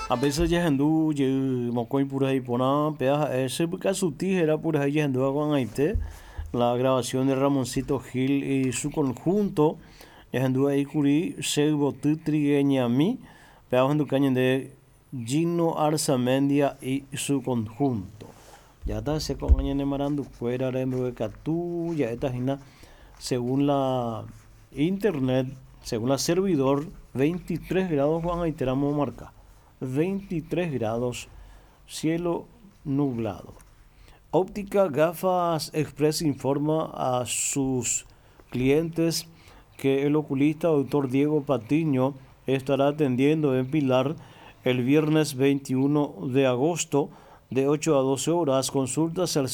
A veces ya hendu ye mocoin pura y pona pea ese porque su tijera pura y hendu con aite la grabación de Ramoncito Gil y su conjunto ya hendu ahí curi se botu trigueñami pea hendu cañen de Gino Arzamendia y su conjunto ya está se con añene marandu fuera de Catu ya esta gina según la internet según la servidor 23 grados Juan Aiteramo marca 23 grados, cielo nublado. Óptica Gafas Express informa a sus clientes que el oculista doctor Diego Patiño estará atendiendo en Pilar el viernes 21 de agosto de 8 a 12 horas. Consultas al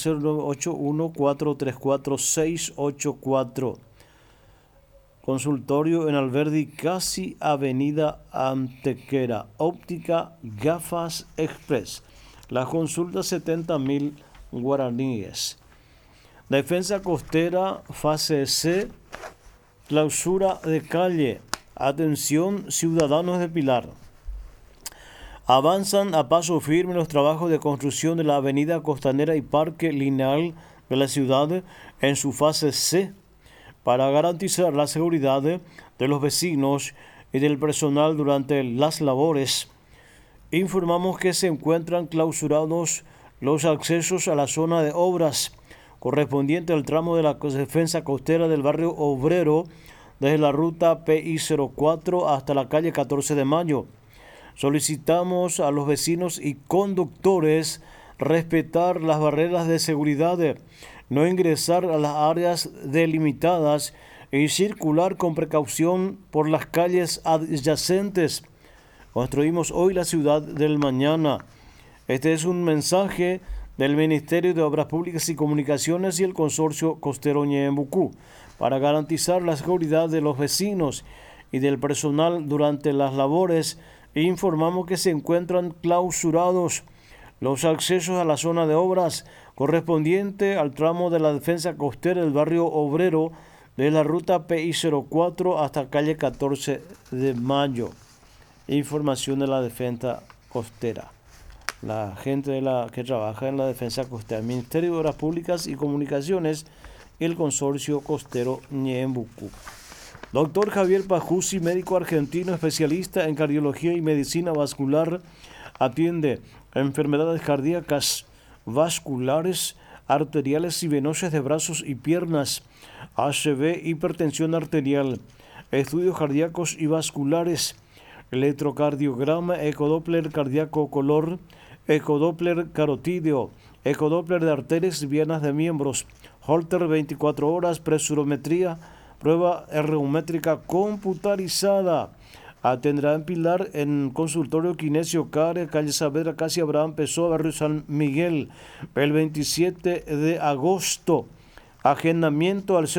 0981-434-684. Consultorio en Alberdi, casi Avenida Antequera. Óptica Gafas Express. La consulta 70.000 guaraníes. Defensa costera, fase C, clausura de calle. Atención, ciudadanos de Pilar. Avanzan a paso firme los trabajos de construcción de la avenida costanera y parque lineal de la ciudad en su fase C, para garantizar la seguridad de los vecinos y del personal durante las labores. Informamos que se encuentran clausurados los accesos a la zona de obras correspondiente al tramo de la defensa costera del barrio Obrero desde la ruta PI04 hasta la calle 14 de Mayo. Solicitamos a los vecinos y conductores respetar las barreras de seguridad, no ingresar a las áreas delimitadas y circular con precaución por las calles adyacentes. Construimos hoy la ciudad del mañana. Este es un mensaje del Ministerio de Obras Públicas y Comunicaciones y el Consorcio Costero Ñeembucú para garantizar la seguridad de los vecinos y del personal durante las labores. Informamos que se encuentran clausurados los accesos a la zona de obras correspondiente al tramo de la defensa costera del barrio Obrero de la ruta PI04 hasta calle 14 de Mayo. Información de la defensa costera. La gente que trabaja en la defensa costera, el Ministerio de Obras Públicas y Comunicaciones y el Consorcio Costero Ñeembucú. Doctor Javier Pajuzzi, médico argentino especialista en cardiología y medicina vascular, atiende enfermedades cardíacas, vasculares, arteriales y venosas de brazos y piernas, ACV, hipertensión arterial, estudios cardíacos y vasculares, electrocardiograma, ecodoppler cardíaco color, ecodoppler carotídeo, ecodoppler de arterias y venas de miembros, Holter 24 horas, presurometría, prueba ergométrica computarizada. Atenderá en Pilar en consultorio Kinesio Care, calle Saavedra, casi Abraham Pessoa, barrio San Miguel, el 27 de agosto. Agendamiento al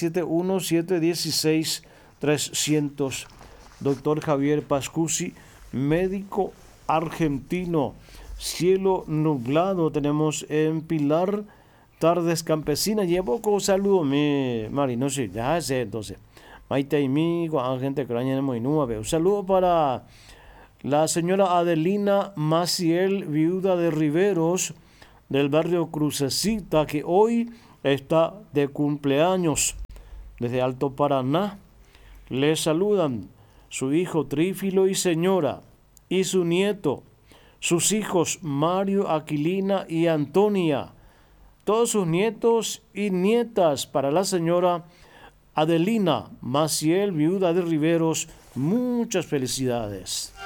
0971-716-300. Doctor Javier Pajuzzi, médico argentino. Cielo nublado tenemos en Pilar. Tardes campesinas. Llevo con saludo, Mari, no sé, ya sé entonces. Maite y mi, gente que en Moinúa. Un saludo para la señora Adelina Maciel, viuda de Riveros, del barrio Crucecita, que hoy está de cumpleaños. Desde Alto Paraná le saludan su hijo Trífilo y señora, y su nieto, sus hijos Mario, Aquilina y Antonia, todos sus nietos y nietas. Para la señora Adelina Maciel, viuda de Riveros, muchas felicidades.